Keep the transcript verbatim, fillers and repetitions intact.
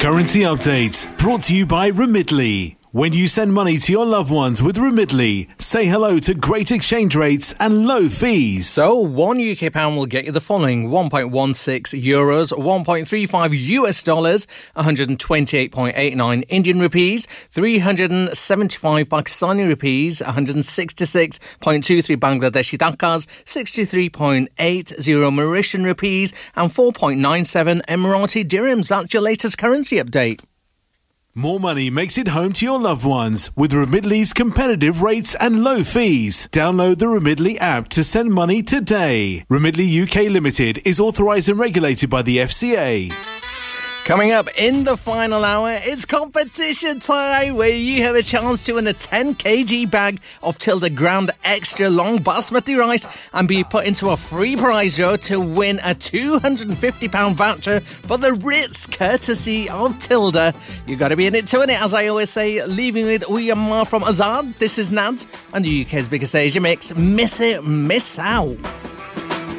Currency update brought to you by Remitly. When you send money to your loved ones with Remitly, say hello to great exchange rates and low fees. So, one U K pound will get you the following: one point one six euros, one point three five US dollars, one hundred twenty-eight point eight nine Indian rupees, three hundred seventy-five Pakistani rupees, one hundred sixty-six point two three Bangladeshi takas, sixty-three point eight zero Mauritian rupees, and four point nine seven Emirati dirhams. That's your latest currency update. More money makes it home to your loved ones with Remitly's competitive rates and low fees. Download the Remitly app to send money today. Remitly U K Limited is authorised and regulated by the F C A. Coming up in the final hour, it's competition time, where you have a chance to win a ten kilogram bag of Tilda Ground Extra Long Basmati rice and be put into a free prize draw to win a two hundred fifty pound voucher for the Ritz, courtesy of Tilda. You got to be in it to win it, as I always say. Leaving with Uyamar from Azad. This is Nads and the U K's biggest Asia mix. Miss it, miss out.